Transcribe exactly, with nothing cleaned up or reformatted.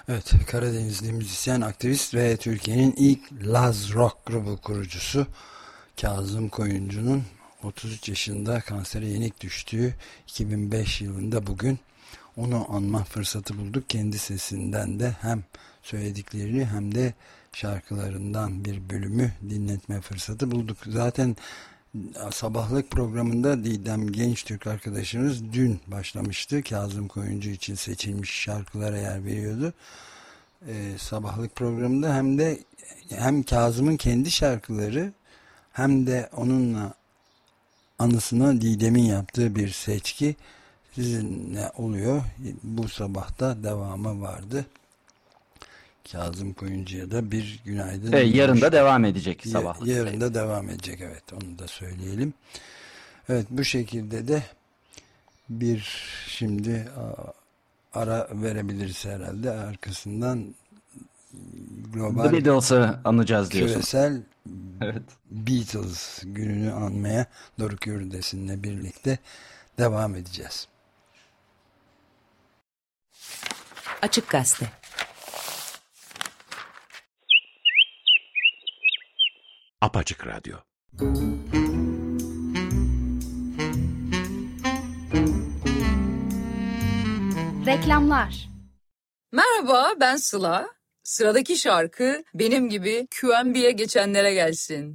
Evet, Karadenizli müzisyen, aktivist ve Türkiye'nin ilk Laz Rock grubu kurucusu Kazım Koyuncu'nun otuz üç yaşında kansere yenik düştüğü iki bin beş yılında bugün onu anma fırsatı bulduk. Kendi sesinden de hem söylediklerini hem de şarkılarından bir bölümü dinletme fırsatı bulduk. Zaten sabahlık programında Didem Gençtürk arkadaşımız dün başlamıştı. Kazım Koyuncu için seçilmiş şarkılara yer veriyordu. Ee, sabahlık programında hem de hem Kazım'ın kendi şarkıları hem de onunla anısına Didem'in yaptığı bir seçki sizinle oluyor. Bu sabahta devamı vardı. Kazım Koyuncu'ya da bir günaydın. Ve yarın da devam edecek sabah. Yarın da devam edecek, evet, onu da söyleyelim. Evet, bu şekilde de bir şimdi ara verebiliriz herhalde. Arkasından global The Beatles'ı anacağız diyorsun. Küresel evet. Beatles gününü anmaya Doruk Yurdesin'le birlikte devam edeceğiz. Açık Gazete. Apaçık Radyo. Reklamlar. Merhaba, ben Sıla. Sıradaki şarkı benim gibi Q M B'ye geçenlere gelsin.